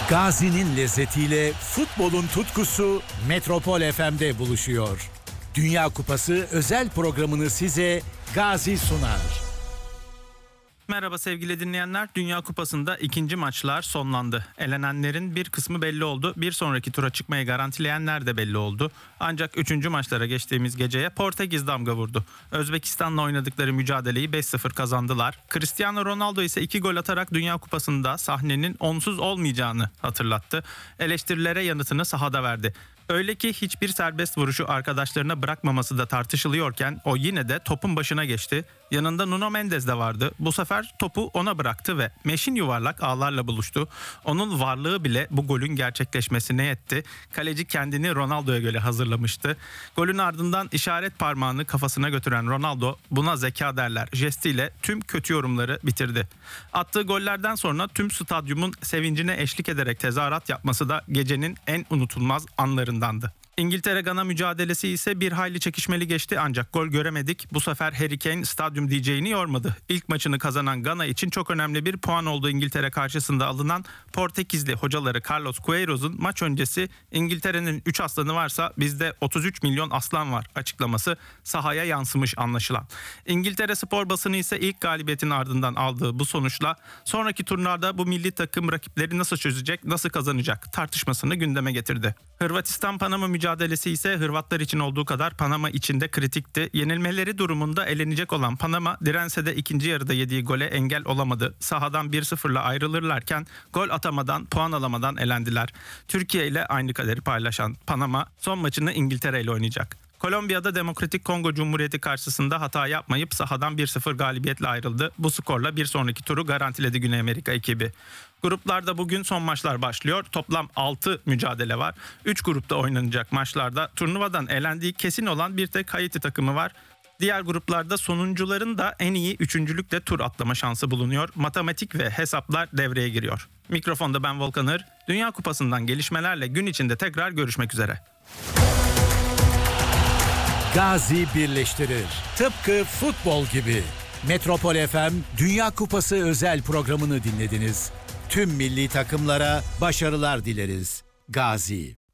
Gazi'nin lezzetiyle futbolun tutkusu Metropol FM'de buluşuyor. Dünya Kupası özel programını size Gazi sunar. Merhaba sevgili dinleyenler. Dünya Kupası'nda ikinci maçlar sonlandı. Elenenlerin bir kısmı belli oldu. Bir sonraki tura çıkmayı garantileyenler de belli oldu. Ancak 3. maçlara geçtiğimiz geceye Portekiz damga vurdu. Özbekistan'la oynadıkları mücadeleyi 5-0 kazandılar. Cristiano Ronaldo ise 2 gol atarak Dünya Kupası'nda sahnenin onsuz olmayacağını hatırlattı. Eleştirilere yanıtını sahada verdi. Öyle ki hiçbir serbest vuruşu arkadaşlarına bırakmaması da tartışılıyorken o yine de topun başına geçti. Yanında Nuno Mendes de vardı. Bu sefer topu ona bıraktı ve meşin yuvarlak ağlarla buluştu. Onun varlığı bile bu golün gerçekleşmesine yetti. Kaleci kendini Ronaldo'ya göre hazırlamıştı. Golün ardından işaret parmağını kafasına götüren Ronaldo, buna zeka derler jestiyle tüm kötü yorumları bitirdi. Attığı gollerden sonra tüm stadyumun sevincine eşlik ederek tezahürat yapması da gecenin en unutulmaz anlarındandı. İngiltere-Gana mücadelesi ise bir hayli çekişmeli geçti ancak gol göremedik. Bu sefer Harry Kane stadyum DJ'ini yormadı. İlk maçını kazanan Gana için çok önemli bir puan oldu İngiltere karşısında alınan. Portekizli hocaları Carlos Queiro'nun maç öncesi "İngiltere'nin 3 aslanı varsa bizde 33 milyon aslan var" açıklaması sahaya yansımış anlaşılan. İngiltere spor basını ise ilk galibiyetin ardından aldığı bu sonuçla sonraki turlarda bu milli takım rakipleri nasıl çözecek, nasıl kazanacak tartışmasını gündeme getirdi. Hırvatistan-Panama mücadelesi ise Hırvatlar için olduğu kadar Panama için de kritikti. Yenilmeleri durumunda elenecek olan Panama dirense de ikinci yarıda yediği gole engel olamadı. Sahadan 1-0'la ayrılırlarken gol atamadan, puan alamadan elendiler. Türkiye ile aynı kaderi paylaşan Panama son maçını İngiltere ile oynayacak. Kolombiya'da Demokratik Kongo Cumhuriyeti karşısında hata yapmayıp sahadan 1-0 galibiyetle ayrıldı. Bu skorla bir sonraki turu garantiledi Güney Amerika ekibi. Gruplarda bugün son maçlar başlıyor. Toplam 6 mücadele var. 3 grupta oynanacak maçlarda turnuvadan elendiği kesin olan bir tek Haiti takımı var. Diğer gruplarda sonuncuların da en iyi üçüncülükle tur atlama şansı bulunuyor. Matematik ve hesaplar devreye giriyor. Mikrofonda ben Volkan Hır. Dünya Kupası'ndan gelişmelerle gün içinde tekrar görüşmek üzere. Gazi birleştirir. Tıpkı futbol gibi. Metropol FM Dünya Kupası özel programını dinlediniz. Tüm milli takımlara başarılar dileriz. Gazi.